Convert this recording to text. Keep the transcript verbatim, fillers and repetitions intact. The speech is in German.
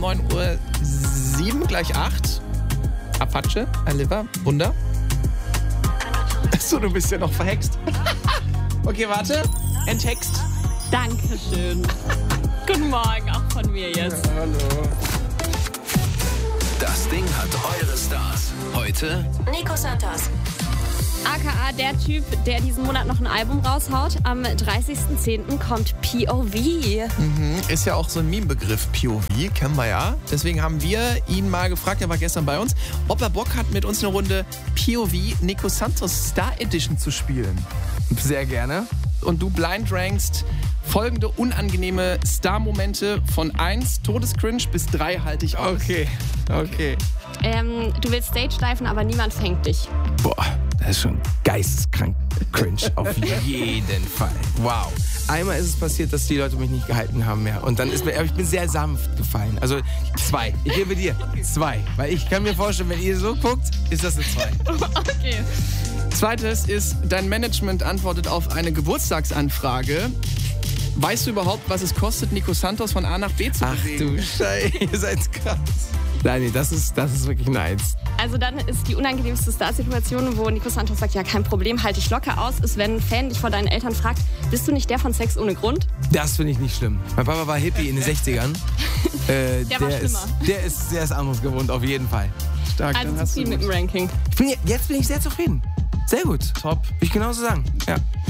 neun Uhr sieben, gleich acht. Apache, Aliva, Wunder. Achso, du bist ja noch verhext. Okay, warte. Enthext. Dankeschön. Guten Morgen, auch von mir jetzt. Ja, hallo. Das Ding hat eure Stars. Heute Nico Santos. A K A der Typ, der diesen Monat noch ein Album raushaut. Am dreißigsten zehnten kommt P O V. Mhm, ist ja auch so ein Meme-Begriff, P O V, kennen wir ja. Deswegen haben wir ihn mal gefragt, er war gestern bei uns, ob er Bock hat, mit uns eine Runde P O V Nico Santos Star Edition zu spielen. Sehr gerne. Und du blind rankst folgende unangenehme Star-Momente von eins, Todescringe, bis drei halte ich aus. Okay, okay. Ähm, du willst Stage-diven, aber niemand fängt dich. Boah, das ist schon geisteskrank cringe. Auf jeden Fall. Wow. Einmal ist es passiert, dass die Leute mich nicht gehalten haben mehr. Und dann ist mir, aber ich bin sehr sanft gefallen. Also zwei. Ich gebe dir zwei. Weil ich kann mir vorstellen, wenn ihr so guckt, ist das eine zwei. Okay. Zweites ist, dein Management antwortet auf eine Geburtstagsanfrage. Weißt du überhaupt, was es kostet, Nico Santos von A nach B zu Ach bewegen? du Scheiße, ihr seid krass. Nein, nee, das ist, das ist wirklich nice. Also dann ist die unangenehmste Star-Situation, wo Nico Santos sagt, ja, kein Problem, halte ich locker aus, ist, wenn ein Fan dich vor deinen Eltern fragt, bist du nicht der von Sex ohne Grund? Das finde ich nicht schlimm. Mein Papa war Hippie in den sechzigern. Äh, Der war ist, schlimmer. der ist sehr anderes gewohnt, auf jeden Fall. Stark, Also dann hast du zufrieden mit dem Ranking. Ich bin, jetzt bin ich sehr zufrieden. Sehr gut. Top. Will ich genauso sagen. Ja.